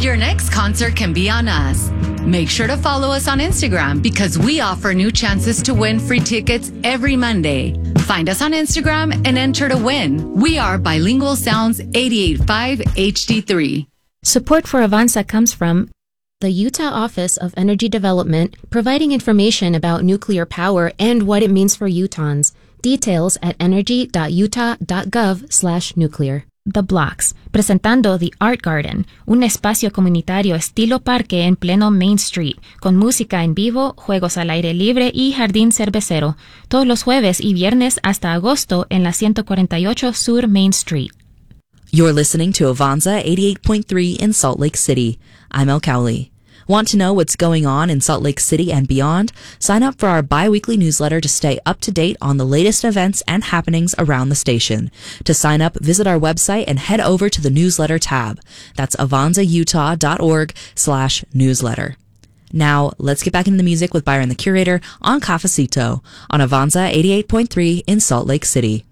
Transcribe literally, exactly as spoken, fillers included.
Your next concert can be on us. Make sure to follow us on Instagram because we offer new chances to win free tickets every Monday. Find us on Instagram and enter to win. We are Bilingual Sounds eighty-eight point five H D three. Support for Avanza comes from the Utah Office of Energy Development, providing information about nuclear power and what it means for Utahns. Details at energy.utah.gov slash nuclear. The Blocks, presentando The Art Garden, un espacio comunitario estilo parque en pleno Main Street, con música en vivo, juegos al aire libre y jardín cervecero, todos los jueves y viernes hasta agosto en la ciento cuarenta y ocho Sur Main Street. You're listening to Avanza eighty-eight point three in Salt Lake City. I'm El Cowley. Want to know what's going on in Salt Lake City and beyond? Sign up for our bi-weekly newsletter to stay up to date on the latest events and happenings around the station. To sign up, visit our website and head over to the newsletter tab. That's avanzautah.org slash newsletter. Now, let's get back into the music with Byron the Curator on Cafecito on Avanza eighty-eight point three in Salt Lake City.